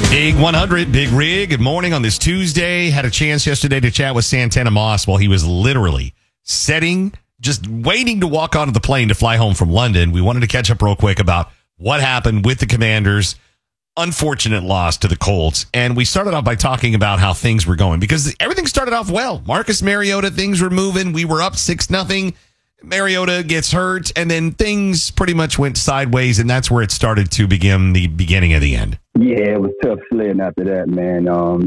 Big 100, Big Rig. Good morning on this Tuesday. Had a chance yesterday to chat with Santana Moss while he was literally just waiting to walk onto the plane to fly home from London. We wanted to catch up real quick about what happened with the Commanders' unfortunate loss to the Colts. And we started off by talking about how things were going because everything started off well. Marcus Mariota, things were moving. We were up 6-0. Mariota gets hurt, and then things pretty much went sideways, and that's where it started to begin the beginning of the end. Yeah, it was tough sledding after that, man.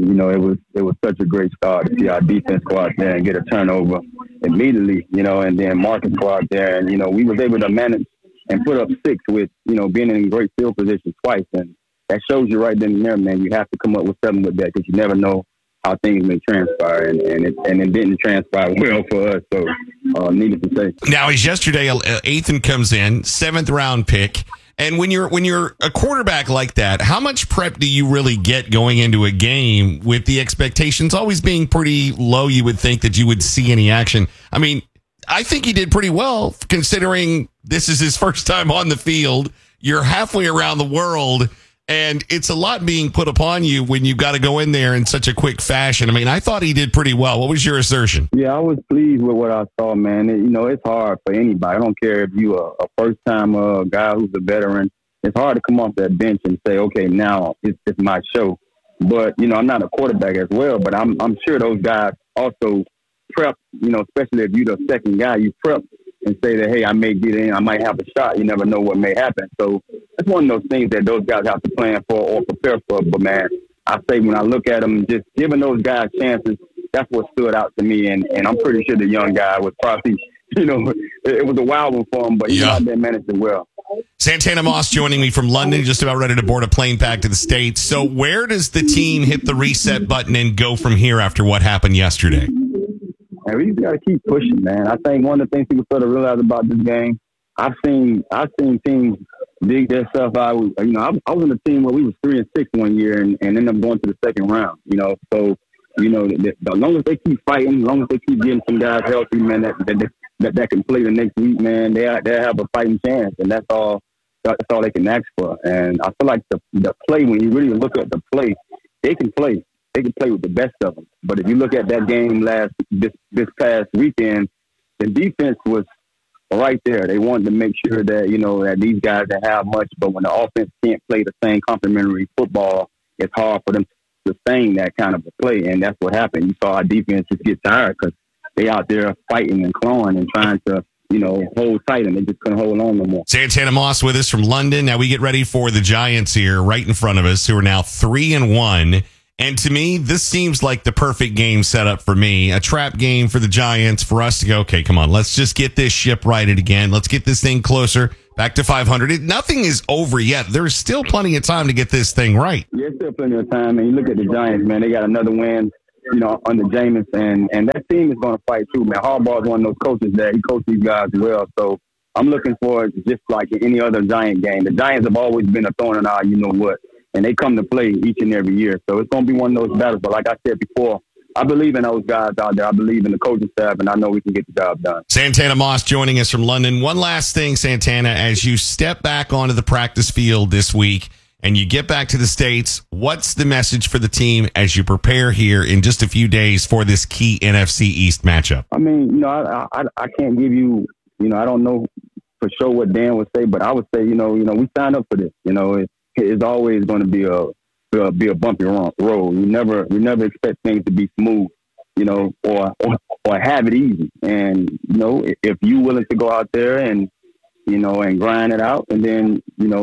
It was such a great start to see our defense go out there and get a turnover immediately, and then Marcus go out there, and, we was able to manage and put up 6 with, being in great field position twice. And that shows you right then and there, man, you have to come up with 7 with that because you never know how things may transpire, and it didn't transpire well for us. So, needless to say. Now, as yesterday, Ethan comes in, 7th round pick. And when you're a quarterback like that, how much prep do you really get going into a game with the expectations always being pretty low? You would think that you would see any action. I mean, I think he did pretty well considering this is his first time on the field. You're halfway around the world, and it's a lot being put upon you when you've got to go in there in such a quick fashion. I mean, I thought he did pretty well. What was your assertion? Yeah, I was pleased with what I saw, man. It's hard for anybody. I don't care if you are a first-timer, a guy who's a veteran. It's hard to come off that bench and say, okay, now it's my show. But, I'm not a quarterback as well, but I'm sure those guys also prep, especially if you're the second guy, you prep and say that, hey, I may get in, I might have a shot. You never know what may happen. So that's one of those things that those guys have to plan for or prepare for. But, man, I say when I look at them, just giving those guys chances, that's what stood out to me. And I'm pretty sure the young guy was probably, it was a wild one for him, but he out there managed it well. Santana Moss joining me from London, just about ready to board a plane back to the States. So where does the team hit the reset button and go from here after what happened yesterday? And we just got to keep pushing, man. I think one of the things people sort of realize about this game, I've seen teams dig their stuff out. I was on a team where we was 3-6 one year and ended up going to the second round. So the long as they keep fighting, as long as they keep getting some guys healthy, man, that can play the next week, man, they have a fighting chance, and that's all they can ask for. And I feel like the play, when you really look at the play, they can play. They can play with the best of them. But if you look at that game this past weekend, the defense was right there. They wanted to make sure that, that these guys that have much, but when the offense can't play the same complementary football, it's hard for them to sustain that kind of a play. And that's what happened. You saw our defense just get tired because they out there fighting and clawing and trying to, hold tight, and they just couldn't hold on no more. Santana Moss with us from London. Now we get ready for the Giants here right in front of us, who are now 3-1. And to me, this seems like the perfect game set up for me. A trap game for the Giants for us to go, okay, come on, let's just get this ship righted again. Let's get this thing closer, back to 500. Nothing is over yet. There's still plenty of time to get this thing right. Yeah, there's still plenty of time. And you look at the Giants, man, they got another win, under Jameis. And that team is going to fight too, man. Harbaugh is one of those coaches that he coaches these guys well. So I'm looking for it just like any other Giant game. The Giants have always been a thorn in our you-know-what. And they come to play each and every year. So it's going to be one of those battles. But like I said before, I believe in those guys out there. I believe in the coaching staff, and I know we can get the job done. Santana Moss joining us from London. One last thing, Santana, as you step back onto the practice field this week and you get back to the States, what's the message for the team as you prepare here in just a few days for this key NFC East matchup? I mean, I can't give you, I don't know for sure what Dan would say, but I would say, we signed up for this. It's always going to be a bumpy road. We never expect things to be smooth, or have it easy. And if you're willing to go out there and and grind it out, and then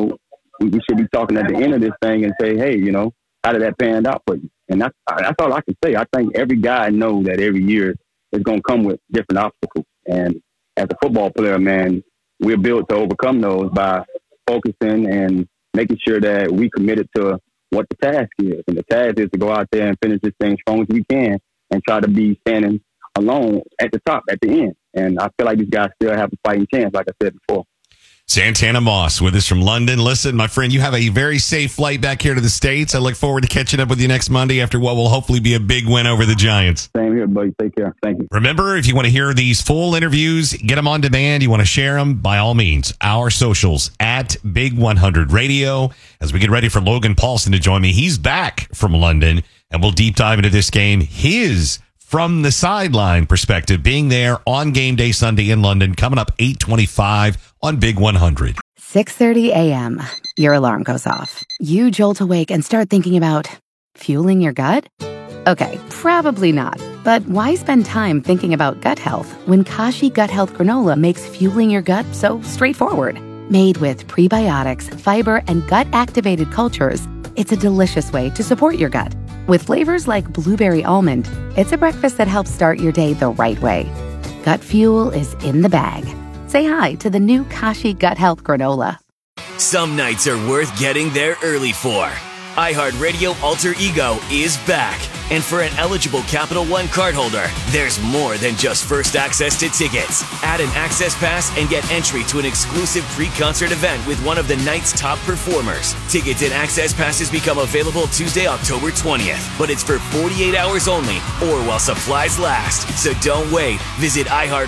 we should be talking at the end of this thing and say, hey, how did that pan out for you? And that's all I can say. I think every guy knows that every year is going to come with different obstacles. And as a football player, man, we're built to overcome those by focusing and making sure that we committed to what the task is. And the task is to go out there and finish this thing as strong as we can and try to be standing alone at the top, at the end. And I feel like these guys still have a fighting chance, like I said before. Santana Moss with us from London. Listen, my friend, you have a very safe flight back here to the States. I look forward to catching up with you next Monday after what will hopefully be a big win over the Giants. Same here, buddy. Take care. Thank you. Remember, if you want to hear these full interviews, get them on demand, you want to share them, by all means, our socials at Big 100 Radio. As we get ready for Logan Paulson to join me, he's back from London, and we'll deep dive into this game. His from the sideline perspective, being there on game day Sunday in London, coming up 8:25 on Big 100. 6:30 a.m. Your alarm goes off. You jolt awake and start thinking about fueling your gut? Okay, probably not. But why spend time thinking about gut health when Kashi Gut Health Granola makes fueling your gut so straightforward? Made with prebiotics, fiber, and gut-activated cultures, it's a delicious way to support your gut. With flavors like blueberry almond, it's a breakfast that helps start your day the right way. Gut fuel is in the bag. Say hi to the new Kashi Gut Health Granola. Some nights are worth getting there early for. iHeartRadio Alter Ego is back. And for an eligible Capital One cardholder, there's more than just first access to tickets. Add an access pass and get entry to an exclusive pre-concert event with one of the night's top performers. Tickets and access passes become available Tuesday, October 20th. But it's for 48 hours only or while supplies last. So don't wait. Visit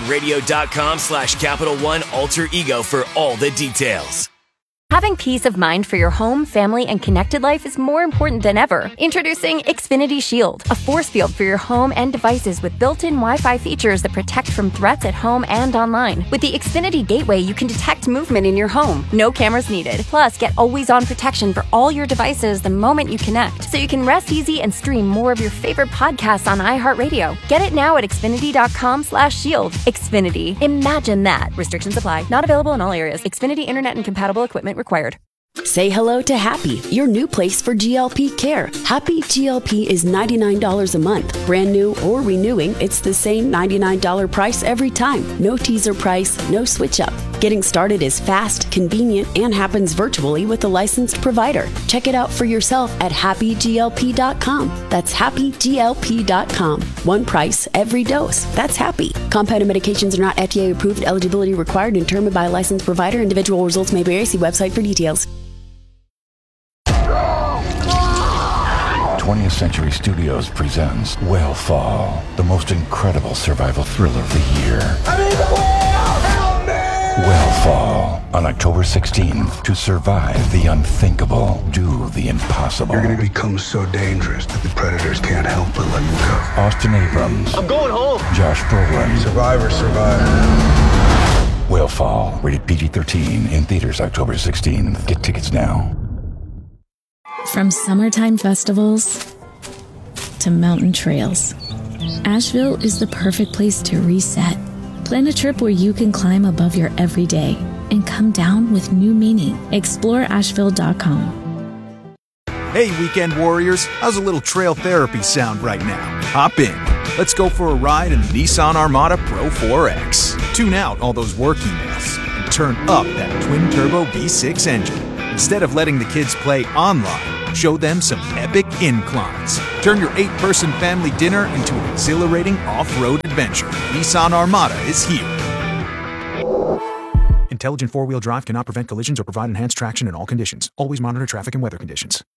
iHeartRadio.com/Capital One Alter Ego for all the details. Having peace of mind for your home, family, and connected life is more important than ever. Introducing Xfinity Shield, a force field for your home and devices with built-in Wi-Fi features that protect from threats at home and online. With the Xfinity Gateway, you can detect movement in your home. No cameras needed. Plus, get always-on protection for all your devices the moment you connect, so you can rest easy and stream more of your favorite podcasts on iHeartRadio. Get it now at Xfinity.com/shield. Xfinity. Imagine that. Restrictions apply. Not available in all areas. Xfinity Internet and compatible equipment required. Say hello to Happy, your new place for GLP care. Happy GLP is $99 a month. Brand new or renewing, it's the same $99 price every time. No teaser price, no switch up. Getting started is fast, convenient, and happens virtually with a licensed provider. Check it out for yourself at happyglp.com. That's happyglp.com. One price, every dose. That's Happy. Compounded medications are not FDA approved. Eligibility required and determined by a licensed provider. Individual results may vary. See website for details. 20th Century Studios presents Whale-Fall, the most incredible survival thriller of the year. Whale-Fall, on October 16th. To survive the unthinkable, do the impossible. You're going to become so dangerous that the predators can't help but let you go. Austin Abrams. I'm going home. Josh Brolin. Survivor, survivor. Whale-Fall, rated PG-13, in theaters October 16th. Get tickets now. From summertime festivals to mountain trails, Asheville is the perfect place to reset. Plan a trip where you can climb above your everyday and come down with new meaning. Explore Asheville.com. Hey, weekend warriors, how's a little trail therapy sound right now? Hop in. Let's go for a ride in the Nissan Armada Pro 4X. Tune out all those work emails and turn up that twin-turbo V6 engine. Instead of letting the kids play online, show them some epic inclines. Turn your 8-person family dinner into an exhilarating off-road adventure. Nissan Armada is here. Intelligent four-wheel drive cannot prevent collisions or provide enhanced traction in all conditions. Always monitor traffic and weather conditions.